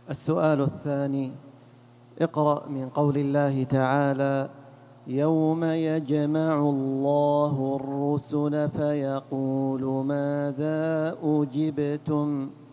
السؤال الثاني: اقرأ من قول الله تعالى: يوم يجمع الله الرسل فيقول ماذا أجبتم